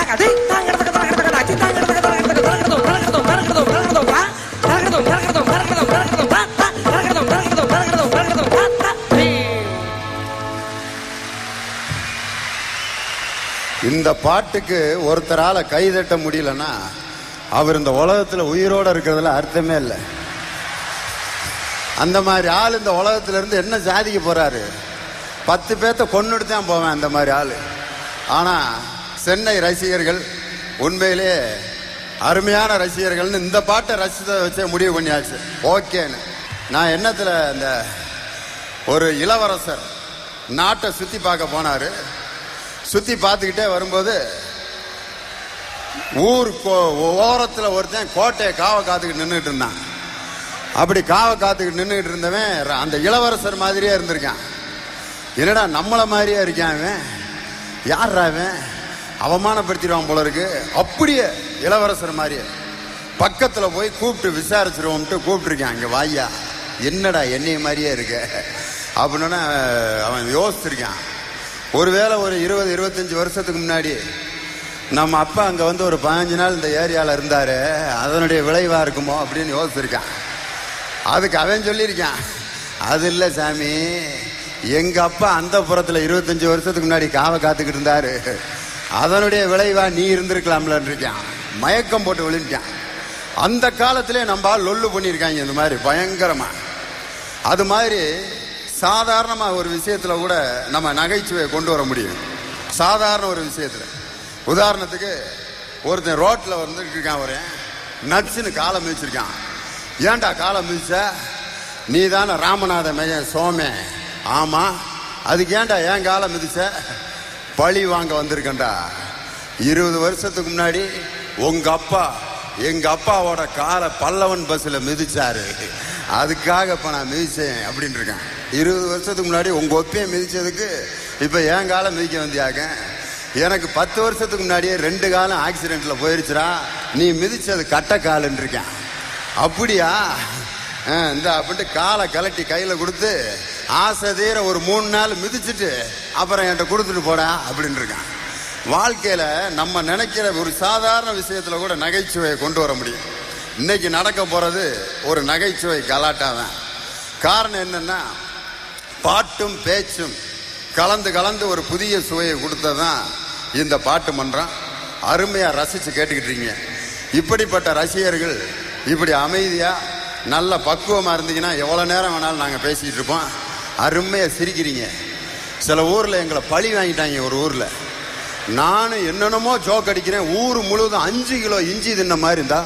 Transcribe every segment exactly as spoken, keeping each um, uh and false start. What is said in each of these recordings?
இந்த பாட்டுக்கு ஒருத்தரால கைதட்ட முடியலன்னா அவர் இந்த உலகத்துல உயிரோட இருக்கிறதுல அர்த்தமே இல்லை. அந்த மாதிரி ஆள் இந்த உலகத்துல இருந்து என்ன சாதிக்க போறாரு? பத்து பேர்த்த கொன்னுட்டு தான் போவேன் அந்த மாதிரி ஆளு. ஆனா சென்னை ரசிகர்கள் உண்மையிலே அருமையான ரசிகர்கள்னு இந்த பாட்டை ரசித்த வச்சே முடிவு பண்ணியாச்சு. ஓகேன்னு நான் என்னத்துல இந்த ஒரு இளவரசர் நாட்டை சுத்தி பார்க்க போனாரு. சுத்தி பார்த்துக்கிட்டே வரும்போது ஊர் ஓரத்துல ஒருத்தன் கோட்டையை காவ காத்துக்கிட்டு நின்றுட்டு இருந்தான். அப்படி காவ காத்துக்கிட்டு நின்றுட்டு இருந்தவன் அந்த இளவரசர் மாதிரியே இருந்திருக்கான். என்னடா நம்மள மாதிரியே இருக்கான் அவன், யார் அவன், அவமானப்படுத்திடுவான் போல இருக்கு. அப்படியே இளவரசர் மாதிரியே பக்கத்துல போய் கூப்பிட்டு விசாரிச்சிருவோம்ட்டு கூப்பிட்டுருக்கான். இங்க வாயா, என்னடா என்னைய மாதிரியே இருக்க அப்படின்னு அவன் யோசிச்சிருக்கான். ஒருவேளை ஒரு இருபது இருபத்தஞ்சு வருஷத்துக்கு முன்னாடி நம்ம அப்பா அங்க வந்து ஒரு பதினஞ்சு நாள் இந்த ஏரியால இருந்தாரு, அதனுடைய விளைவா இருக்குமோ அப்படின்னு யோசிச்சிருக்கான். அதுக்கு அவன் சொல்லியிருக்கான், அது இல்லை சாமி, எங்க அப்பா அந்த புறத்துல இருபத்தஞ்சு வருஷத்துக்கு முன்னாடி காவ காத்துக்கிட்டு இருந்தாரு, அதனுடைய விளைவா நீ இருந்திருக்கலாம்ல இருக்கான். மயக்கம் போட்டு விழுந்துட்டான். அந்த காலத்திலே நம்ம லொல்லு பண்ணியிருக்காங்க இந்த மாதிரி பயங்கரமா. அது மாதிரி சாதாரணமா ஒரு விஷயத்துல கூட நம்ம நகைச்சுவையை கொண்டு வர முடியும். சாதாரண ஒரு விஷயத்துல உதாரணத்துக்கு ஒருத்தன் ரோட்ல வந்துட்டு இருக்கான், ஒரு நச்சுன்னு காலை மிதிச்சிருக்கான். ஏன்டா காலை மிதிச்ச? நீ தானே ராமநாத மையன் சோமே. ஆமா, அதுக்கு ஏன்டா ஏன் காலை மிதிச்ச? பழி வாங்க வந்திருக்கண்டா. இருபது வருஷத்துக்கு முன்னாடி உங்க அப்பா எங்க அப்பாவோட காலை பல்லவன் பஸ்ல மிதிச்சாரு, அதுக்காக இப்ப நான் மிதிச்சேன் அப்படின்னு இருக்கான். இருபது வருஷத்துக்கு முன்னாடி உங்க ஒப்பையை மிதிச்சதுக்கு இப்ப என் காலம் மிதிக்க வந்தியாங்க. எனக்கு பத்து வருஷத்துக்கு முன்னாடியே ரெண்டு காலம் ஆக்சிடென்ட்ல போயிருச்சுரா, நீ மிதிச்சது கட்ட காலுன்னு இருக்கான். அப்படியா இந்த அப்படின்ட்டு காலை கலட்டி கையில கொடுத்து ஆசை தீர ஒரு மூணு நாள் மிதிச்சுட்டு அப்புறம் என்கிட்ட கொடுத்துட்டு போடா அப்படின்னு இருக்கான். வாழ்க்கையில நம்ம நினைக்கிற ஒரு சாதாரண விஷயத்துல கூட நகைச்சுவையை கொண்டு வர முடியும். இன்னைக்கு நடக்க போறது ஒரு நகைச்சுவை கலாட்டாதான். காரணம் என்னன்னா, பாட்டும் பேச்சும் கலந்து கலந்து ஒரு புதிய சுவையை கொடுத்ததான் இந்த பாட்டு மன்றம். அருமையா ரசிச்சு கேட்டுக்கிட்டு இருக்கீங்க. இப்படிப்பட்ட ரசிகர்கள் இப்படி அமைதியா நல்ல பக்குவமா இருந்தீங்கன்னா எவ்வளவு நேரம் வேணாலும் நாங்க பேசிட்டு இருப்போம். அருமையா சிரிக்கிறீங்க. சில ஊர்ல எங்களை பழி வாங்கிட்டாங்க. ஒரு ஊர்ல நானும் என்னென்னமோ ஜோக் அடிக்கிறேன், ஊர் முழுவதும் அஞ்சு கிலோ இஞ்சி தின்ன மாதிரி இருந்தா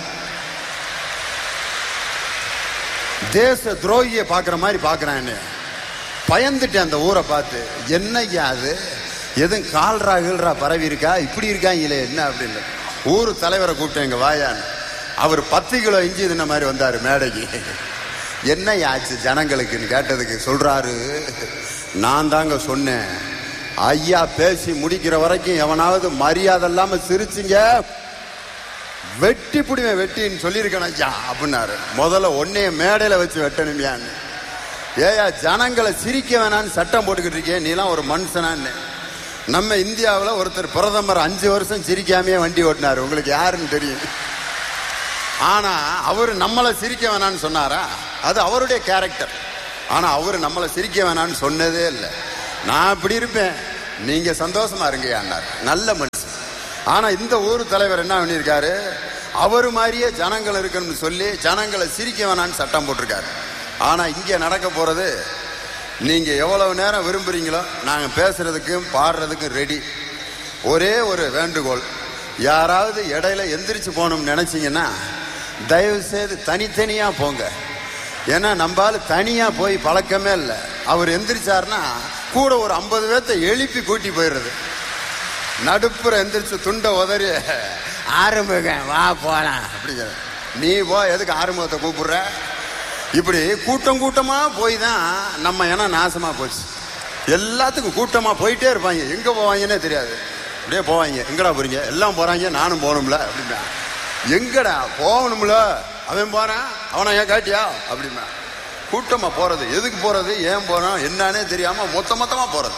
தேச துரோகியை பாக்குற மாதிரி பாக்குறான். பயந்துட்டேன் அந்த ஊரை பார்த்து. என்னையா அது, எதுவும் கால்ரா கீழ்ரா பரவி இருக்கா, இப்படி இருக்காங்களே என்ன அப்படின்னு ஊர் தலைவரை கூப்பிட்டேன், எங்க வாயான்னு. அவர் பத்து கிலோ இஞ்சி தின்ன மாதிரி வந்தாரு மேடைக்கு. என்ன ஆச்சு ஜனங்களுக்குன்னு கேட்டதுக்கு சொல்றாரு, நான் தாங்க சொன்னேன், ஐயா பேசி முடிக்கிற வரைக்கும் எவனாவது மரியாதை இல்லாம சிரிச்சிங்க வெட்டி புடிவேன் வெட்டின்னு சொல்லியிருக்கேன் ஐயா அப்படின்னாரு. முதல்ல ஒன்னைய மேடையில வச்சு வெட்டணுமியான்னு. ஏயா ஜனங்களை சிரிக்க வேணான்னு சட்டம் போட்டுக்கிட்டு இருக்கேன், நீலாம் ஒரு மனுஷனான்னு. நம்ம இந்தியாவில் ஒருத்தர் பிரதமர் அஞ்சு வருஷம் சிரிக்காமையே வண்டி ஓட்டினாரு, உங்களுக்கு யாருன்னு தெரியும். ஆனா அவரு நம்மளை சிரிக்க வேணான்னு சொன்னாரா? அது அவருடைய கேரக்டர். ஆனா அவரு நம்மளை சிரிக்க வேணான்னு சொன்னதே இல்லை. நான் இப்படி இருப்பேன், நீங்க சந்தோஷமா இருங்கயான்னார். நல்ல மனுஷன். ஆனா இந்த ஊர் தலைவர் என்ன பண்ணியிருக்காரு, அவரு மாதிரியே ஜனங்கள் இருக்கணும்னு சொல்லி ஜனங்களை சிரிக்க வேணான்னு சட்டம் போட்டிருக்காரு. ஆனா இங்க நடக்க போறது, நீங்க எவ்வளவு நேரம் விரும்புறீங்களோ நாங்க பேசுறதுக்கும் பாடுறதுக்கும் ரெடி. ஒரே ஒரு வேண்டுகோள், யாராவது இடையில எந்திரிச்சு போகணும்னு நினைச்சீங்கன்னா தயவு செய்து தனித்தனியா போங்க. ஏன்னா நம்மளால தனியா போய் பழக்கமே இல்லை. அவர் எந்திரிச்சாருன்னா கூட ஒரு ஐம்பது பேர்த்த எழுப்பி கூட்டி போயிடுறது. நடுப்புற எந்திரிச்சு துண்டை உதறி ஆறுமுகம் வா போலாம் அப்படிங்கிற, நீ போ, எதுக்கு ஆறுமுகத்தை கூப்பிடுற? இப்படி கூட்டம் கூட்டமா போய் தான் நம்ம இனம் நாசமா போச்சு. எல்லாத்துக்கும் கூட்டமா போயிட்டே இருப்பாங்க, எங்க போவாங்கன்னே தெரியாது. அப்படியே போவாங்க, எங்கடா போறீங்க? எல்லாம் போறாங்க, நானும் போகணும்ல அப்படின்னா. எங்கடா போகணும்ல, அவன் போறான், அவனை ஏன் காட்டியா அப்படின்னா. கூட்டமா போறது, எதுக்கு போறது, ஏன் போறோம் என்னன்னே தெரியாம மொத்த மொத்தமா போறது.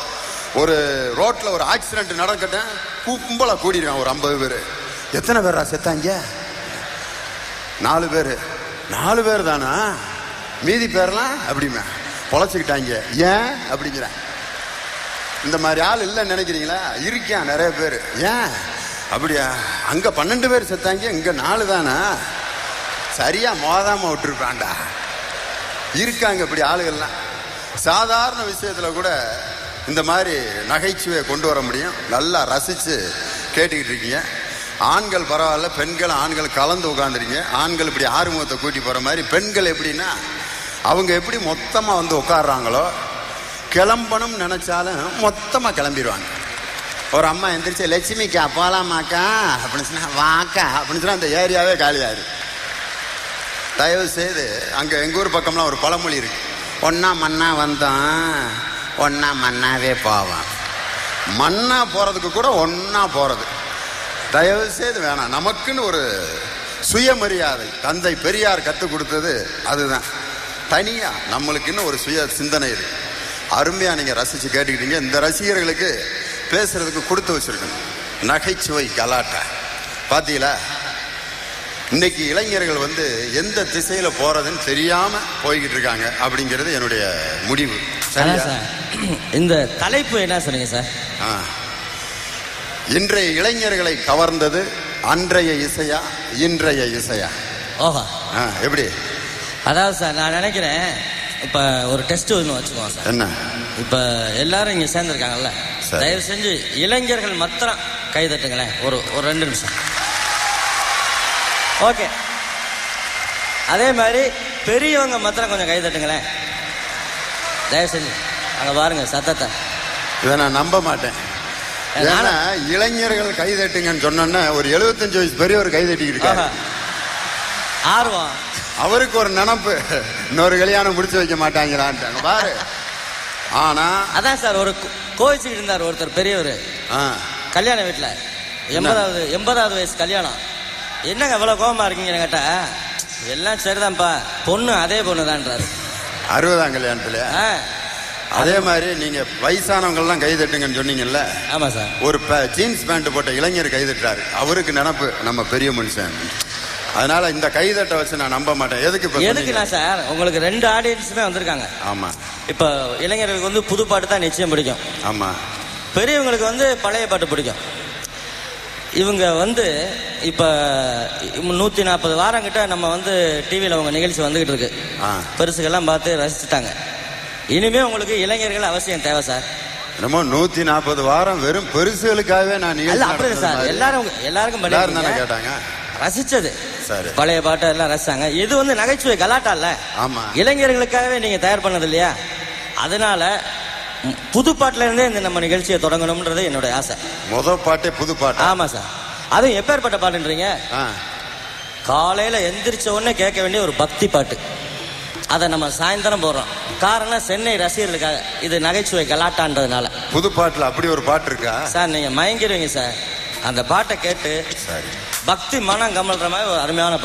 ஒரு ரோட்ல ஒரு ஆக்சிடென்ட் நடக்கட்டும், கும்பலா கூடிடுவான் ஒரு ஐம்பது பேர். எத்தனை பேரா செத்தாங்க? நாலு பேரு. நாலு பேர் தானா? மீதி பேர்லாம் அப்படிமே பொழைச்சுக்கிட்டாங்க. ஏன் அப்படிங்கிறேன். இந்த மாதிரி ஆள் இல்லைன்னு நினைக்கிறீங்களா? இருக்கான் நிறைய பேர். ஏன் அப்படியா? அங்க பன்னெண்டு பேர் செத்தாங்க, இங்க நாலு தானா? சரியா மோதாம விட்டுருப்பான்டா. இருக்காங்க இப்படி ஆளுகள்லாம். சாதாரண விஷயத்துல கூட இந்த மாதிரி நகைச்சுவையை கொண்டு வர முடியும். நல்லா ரசிச்சு கேட்டுக்கிட்டு இருக்கீங்க. ஆண்கள் பரவாயில்ல, பெண்கள் ஆண்கள் கலந்து உட்காந்துருக்கீங்க. ஆண்கள் இப்படி ஆறுமுகத்தை கூட்டி போற மாதிரி, பெண்கள் எப்படின்னா அவங்க எப்படி மொத்தமா வந்து உட்காடுறாங்களோ, கிளம்பணும் நினைச்சாலும் மொத்தமா கிளம்பிடுவாங்க. ஒரு அம்மா எந்திரிச்சு லட்சுமிக்கா போலாமாக்கா அப்படின்னு சொன்னா வாக்கா அப்படின்னு சொன்னா அந்த ஏரியாவே காலியாரு. தயவு செய்து அங்க எங்க ஊர் பக்கம்லாம் ஒரு பழமொழி இருக்கு, ஒன்னா மண்ணா வந்தோம் ஒன்னா மண்ணாவே போவான். மண்ணா போறதுக்கு கூட ஒன்னா போறது தயவு செய்து வேணாம். நமக்குன்னு ஒரு சுயமரியாதை தந்தை பெரியார் கற்றுக் கொடுத்தது அதுதான். தனியா நம்மளுக்குன்னு ஒரு சுய சிந்தனை இருக்கு. அருமையா நீங்க ரசிச்சு கேட்டுக்கிட்டீங்க. இந்த ரசிகர்களுக்கு பேசுறதுக்கு கொடுத்து வச்சிருக்கணும். நகைச்சுவை கலாட்டா பாத்தீங்களா? இன்னைக்கு இளைஞர்கள் வந்து எந்த திசையில போறதுன்னு தெரியாம போய்கிட்டு இருக்காங்க அப்படிங்கிறது என்னுடைய முடிவு. இந்த தலைப்பு என்ன சொன்னீங்க சார்? இன்றைய இளைஞர்களை கவர்ந்தது அன்றைய இசையா இன்றைய இசையா? ஓஹோ, எப்படி? அதாவது சார் நான் நினைக்கிறேன், இப்ப ஒரு டெஸ்ட் ஒன்று வச்சுக்குவோம் சார். என்ன? இப்ப எல்லாரும் இங்க சேர்ந்துருக்காங்கல்ல, தயவு செஞ்சு இளைஞர்கள் மாத்திரம் கை தட்டுங்களேன். ஒரு ஒரு ரெண்டு நிமிஷம். ஓகே. அதே மாதிரி பெரியவங்க மாத்திரம் கொஞ்சம் கை தட்டுங்களேன் தயவு செஞ்சு. அங்க பாருங்க சத்தத்தை. இதை நான் நம்ப மாட்டேன். ஏன்னா இளைஞர்கள் கை தட்டுங்கன்னு சொன்னோன்னா ஒரு எழுபத்தஞ்சு வயசு பெரியவர் கை தட்டிக்கிட்டு இருக்காரு. ஆர்வம். அவருக்கு ஒரு நினப்பு, இன்னொரு கல்யாணம் முடிச்சு வைக்க மாட்டாங்களான்ட்டாங்க பாரு. ஆனா அதான் சார், ஒரு கோவிச்சுக்கிட்டு இருந்தார் ஒருத்தர் பெரியவர் கல்யாண வீட்டுல. எண்பதாவது எண்பதாவது வயசு கல்யாணம். என்னங்க எவ்வளவு கோபமா இருக்கீங்கன்னு கேட்டா, எல்லாம் சரிதான்ப்பா, பொண்ணு அதே பொண்ணுதான்றாரு. அறுபதாம் கல்யாணத்துல. அதே மாதிரி நீங்க வயசானவங்க எல்லாம் கை தட்டுங்கன்னு சொன்னீங்கல்ல. ஆமா சார். ஒரு ஜீன்ஸ் பேண்ட் போட்ட இளைஞர் கை தட்டுறாரு. அவருக்கு நினப்பு நம்ம பெரிய மனுஷன். அதனால இந்த கைதட்ட வச்சு நான் நம்ப மாட்டேன். எதுக்கு எதுக்குன்னா சார், உங்களுக்கு ரெண்டு ஆடியன்ஸுமே வந்திருக்காங்க. ஆமா. இப்ப இளைஞர்களுக்கு வந்து புது பாட்டு தான் நிச்சயம் பிடிக்கும். ஆமா. பெரியவங்களுக்கு வந்து பழைய பாட்டு பிடிக்கும். இவங்க வந்து இப்ப நூத்தி நாற்பது வாரம் கிட்ட நம்ம வந்து டிவியில உங்க நிகழ்ச்சி வந்துகிட்டு இருக்கு. பெருசுகள்லாம் பார்த்து ரசிச்சுட்டாங்க. இனிமே உங்களுக்கு இளைஞர்கள் அவசியம் தேவை சார். நம்ம நூத்தி நாற்பது வாரம் வெறும் பெருசுகளுக்காகவே நான் அப்படி சார். எல்லாரும் எல்லாருக்கும் கேட்டாங்க, ரசிச்சது பழைய பாட்டை எல்லாம் ரசிச்சாங்க. இது வந்து நகைச்சுவை கலாட்டா இல்ல. ஆமா. இளைஞர்களுக்காகவே நீங்க தயார் பண்ணது இல்லையா? அதனால புது பாட்டுல இருந்தே இந்த நம்ம நிகழ்ச்சியை தொடங்கணும்ன்றது என்னோட ஆசை. முதல் பாட்டே புது பாட்டு. ஆமா சார். அதுவும் எப்பேற்பட்ட பாட்டுன்றீங்க? காலையில எந்திரிச்ச உடனே கேட்க வேண்டிய ஒரு பக்தி பாட்டு. அதை நம்ம சாயந்தரம் போடுறோம். காரணம் சென்னை ரசிகர்களுக்காக. இது நகைச்சுவை கலாட்டான்றதுனால. புது பாட்டுல அப்படி ஒரு பாட்டு இருக்கா சார்? நீங்க மயங்கிடுவீங்க சார். அந்த பாட்டை கேட்டு பக்தி மனம் கமல்ற மாதிரி ஒரு அருமையான